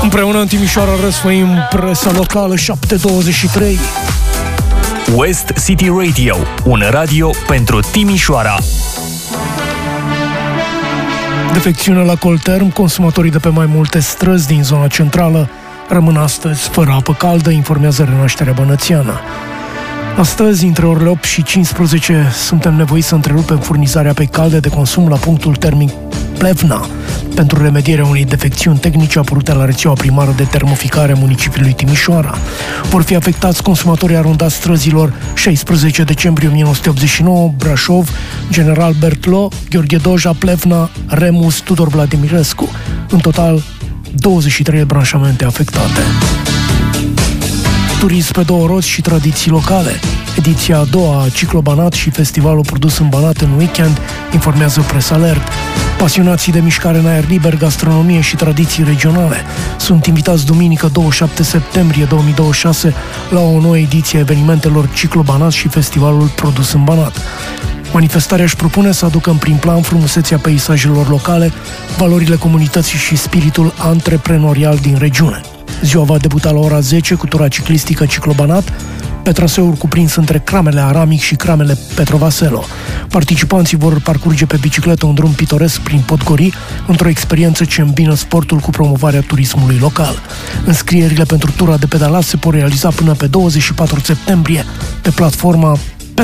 Împreună în Timișoara răsfoim presa locală 723. West City Radio, un radio pentru Timișoara. Defecțiune la Colterm, consumatorii de pe mai multe străzi din zona centrală rămân astăzi fără apă caldă, informează Renașterea Bănățeană. Astăzi, între orele 8 și 15, suntem nevoiți să întrerupem furnizarea apei calde de consum la punctul termic Plevna, pentru remedierea unei defecțiuni tehnice apărute la rețeaua primară de termoficare a municipiului Timișoara. Vor fi afectați consumatorii arundați străzilor 16 decembrie 1989, Brașov, General Bertlo, Gheorghe Doja, Plevna, Remus, Tudor Vladimirescu. În total, 23 branșamente afectate. Turism pe două roți și tradiții locale. Ediția a doua a Ciclobanat și festivalul produs în Banat în weekend, informează Press Alert. Pasionații de mișcare în aer liber, gastronomie și tradiții regionale sunt invitați duminică 27 septembrie 2026 la o nouă ediție a evenimentelor Ciclobanat și festivalul produs în Banat. Manifestarea își propune să aducă în prim plan frumusețea peisajelor locale, valorile comunității și spiritul antreprenorial din regiune. Ziua va debuta la ora 10 cu tura ciclistică Ciclobanat, pe traseul cuprins între Cramele Aramic și Cramele Petrovaselo. Participanții vor parcurge pe bicicletă un drum pitoresc prin Podgorii, într-o experiență ce îmbină sportul cu promovarea turismului local. Înscrierile pentru tura de pedalat se pot realiza până pe 24 septembrie pe platforma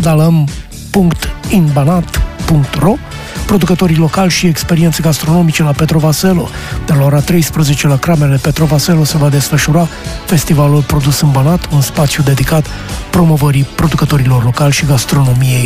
pedalăm.inbanat.ro. Producătorii locali și experiențe gastronomice la Petrovaselo. De la ora 13 la Cramele Petrovaselo se va desfășura festivalul produs în Banat, un spațiu dedicat promovării producătorilor locali și gastronomiei